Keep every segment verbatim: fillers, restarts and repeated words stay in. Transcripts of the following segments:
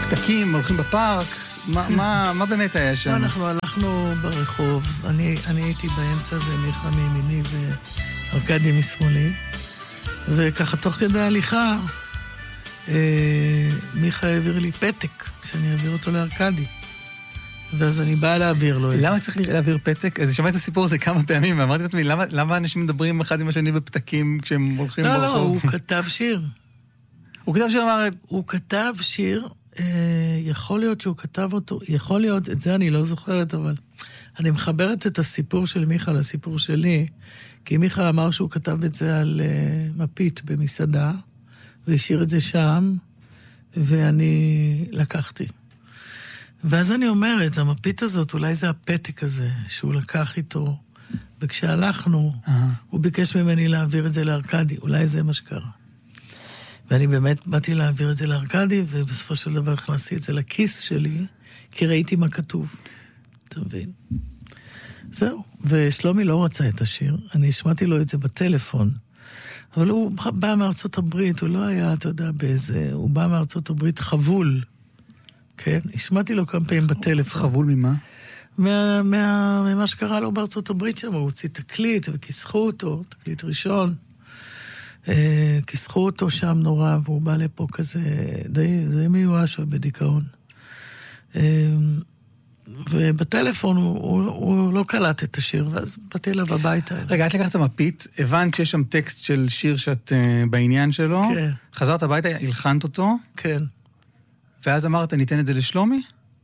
בפתקים, הולכים בפארק, מה, מה, מה באמת היה שם? אנחנו הלכנו ברחוב, אני, אני הייתי באמצע ומיכה מימיני וארקדי משמאלי, וככה תוך כדי הליכה, אה, מיכה העביר לי פתק, שאני אעביר אותו לארקדי. ואז אני באה להעביר לו את זה. למה צריך להעביר פתק? אז שמעתי את הסיפור הזה כמה פעמים, ואמרתי לעצמי, למה, למה אנשים מדברים אחד עם השני בפתקים כשהם הולכים לא, ברחוב? לא, הוא כתב שיר. הוא כתב שיר, אמר... הוא כתב שיר, אה, יכול להיות שהוא כתב אותו, יכול להיות, את זה אני לא זוכרת, אבל אני מחברת את הסיפור של מיכה לסיפור שלי, כי מיכה אמר שהוא כתב את זה על אה, מפית במסעדה, והשאיר את זה שם, ואני לקחתי. ואז אני אומרת, המפית הזאת, אולי זה הפתק הזה, שהוא לקח איתו, וכשהלכנו, uh-huh. הוא ביקש ממני להעביר את זה לארקדי, אולי זה מה שקרה. ואני באמת באתי להעביר את זה לארקדי, ובסופו של דבר הכנסתי את זה לכיס שלי, כי ראיתי מה כתוב. אתה מבין? זהו. ושלומי לא רצה את השיר, אני השמעתי לו את זה בטלפון, אבל הוא בא מארצות הברית, הוא לא היה, אתה יודע, באיזה, הוא בא מארצות הברית חבול, כן? השמעתי לו כמה פעמים בטלפון. חבול ממה? מה, מה, ממה שקרה לו בארצות הברית שם, הוא הוציא תקליט וכיסחו אותו, תקליט ראשון. אה, כיסחו אותו שם נורא, והוא בא לפה כזה די, די מיואש ובדיכאון. אה, ובטלפון הוא, הוא, הוא לא קלט את השיר, ואז באתי אליו הביתה. רגע, את לקחת מפית, הבנת שיש שם טקסט של שיר שאת uh, בעניין שלו, כן. חזרת הביתה, הלחנת אותו, כן. ואז אמרת, ניתן את זה לשלומי?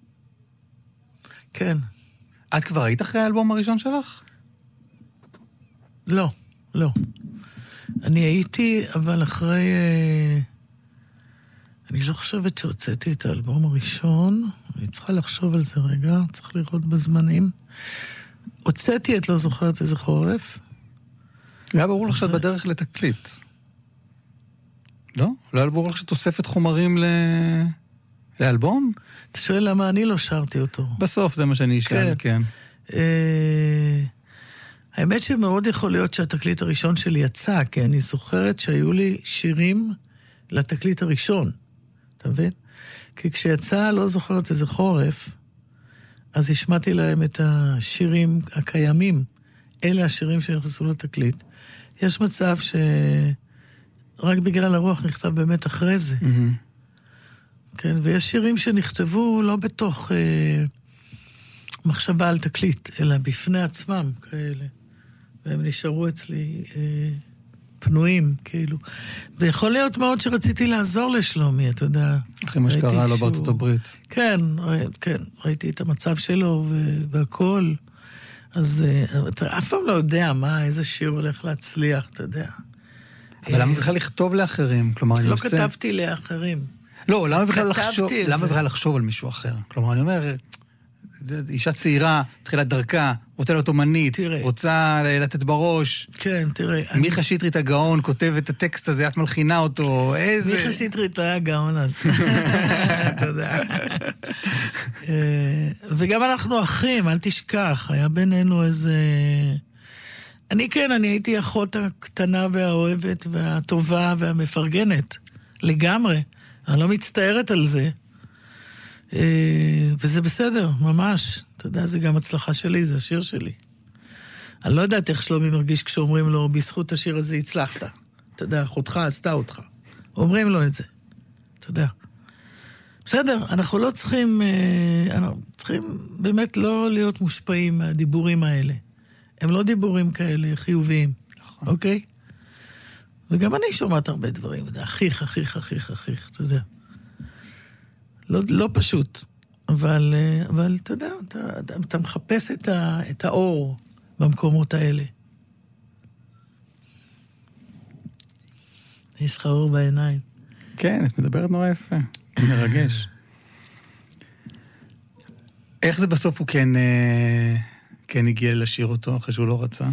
כן. את כבר היית אחרי האלבום הראשון שלך? לא, לא. אני הייתי, אבל אחרי... אני לא חושבת שהוצאתי את האלבום הראשון, אני צריכה לחשוב על זה רגע, צריך לראות בזמנים. הוצאתי את לא זוכרת איזה חורף. היה ברור לך שאת בדרך לתקליט. לא? לא היה ברור לך שתוספת חומרים ל... לאלבום? אתה שואל למה אני לא שרתי אותו. בסוף זה מה שאני אשאל, כן. כן. האמת שמאוד יכול להיות שהתקליט הראשון שלי יצא, כי אני זוכרת שהיו לי שירים לתקליט הראשון. אתה מבין? כי כשיצא, לא זוכרת איזה חורף, אז השמעתי להם את השירים הקיימים. אלה השירים שנכנסו לתקליט. יש מצב שרק בגלל הרוח נכתב באמת אחרי זה. Mm-hmm. כן, ויש שירים שנכתבו לא בתוך אה, מחשבה על תקליט, אלא בפני עצמם כאלה. והם נשארו אצלי אה, פנויים, כאילו. ויכול להיות מאוד שרציתי לעזור לשלומי, אתה יודע. אחרי מה שקרה לו בארצות הברית. כן, כן, ראיתי את המצב שלו והכל. אז אתה אף פעם לא יודע מה, איזה שיר הולך להצליח, אתה יודע. אבל למה בכלל לכתוב לאחרים? כלומר, אני לא עושה... כתבתי לאחרים. לא, למה בכלל לחשוב, למה בכלל לחשוב על מישהו אחר? כלומר, אני אומר, אישה צעירה, תחילת דרכה, רוצה להיות אומנית, רוצה לתת בראש. כן, תראה. מיכה שטרית הגאון כותב את הטקסט הזה, את מלחינה אותו, איזה... מיכה שטרית היה גאון אז. אתה יודע. וגם אנחנו אחים, אל תשכח, היה בינינו איזה... אני כן, אני הייתי אחות הקטנה והאוהבת והטובה והמפרגנת. לגמרי. אני לא מצטערת על זה. וזה בסדר, ממש. אתה יודע, זה גם הצלחה שלי, זה השיר שלי. אני לא יודעת איך שלומי מרגיש כשאומרים לו, בזכות השיר הזה הצלחת. אתה יודע, אחותך עשתה אותך. אומרים לו את זה. אתה יודע. בסדר, אנחנו לא צריכים, אנחנו צריכים באמת לא להיות מושפעים מהדיבורים האלה. הם לא דיבורים כאלה חיוביים. נכון. אוקיי? וגם אני שומעת הרבה דברים. אחיך, אחיך, אחיך, אחיך, אתה יודע. לא, לא פשוט, אבל, אבל אתה יודע, אתה, אתה מחפש את, ה, את האור במקומות האלה. יש לך אור בעיניים. כן, את מדברת נורא יפה, מרגש. איך זה בסוף הוא כן, כן הגיע לשיר אותו, אחרי שהוא לא רצה?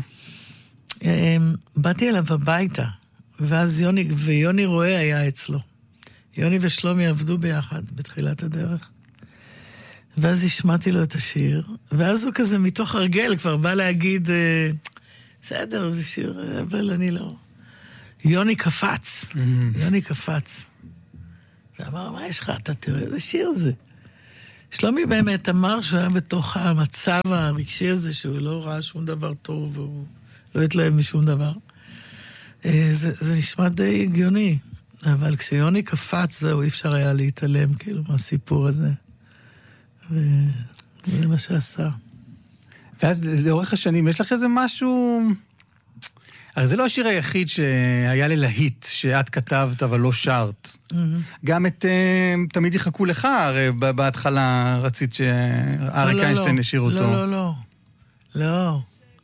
באתי אליו הביתה, ואז יוני, ויוני רואה היה אצלו. יוני ושלומי עבדו ביחד בתחילת הדרך. ואז השמעתי לו את השיר, ואז הוא כזה מתוך הרגל כבר בא להגיד, בסדר, זה שיר, אבל אני לא. יוני קפץ, mm-hmm. יוני קפץ. ואמר, מה יש לך? אתה תראה איזה שיר זה. שלומי באמת אמר שהוא היה בתוך המצב הרגשי הזה, שהוא לא ראה שום דבר טוב, והוא לא התלהב משום דבר. זה, זה נשמע די הגיוני, אבל כשיוני קפץ, זהו, אי אפשר היה להתעלם, כאילו, מהסיפור הזה. וזה מה שעשה. ואז לאורך השנים, יש לך איזה משהו... הרי זה לא השיר היחיד שהיה ללהיט, שאת כתבת אבל לא שרת. Mm-hmm. גם את uh, תמיד יחכו לך, הרי בהתחלה רצית שאריק לא, איינשטיין לא, ישיר לא, אותו. לא, לא, לא.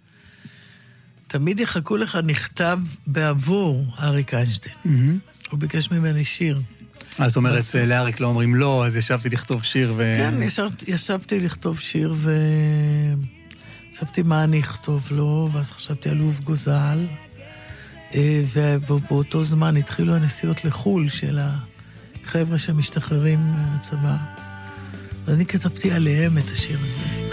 תמיד יחכו לך נכתב בעבור אריק איינשטיין. Mm-hmm. הוא ביקש ממני שיר. אז זאת אומרת, בס... לאריק לא אומרים לא, אז ישבתי לכתוב שיר ו... כן, ישבתי, ישבתי לכתוב שיר ו... חשבתי מה אני אכתוב לו, ואז חשבתי על לוב גוזל, ובאותו זמן התחילו הנסיעות לחול של החבר'ה שמשתחררים מהצבא. ואני כתבתי עליהם את השיר הזה.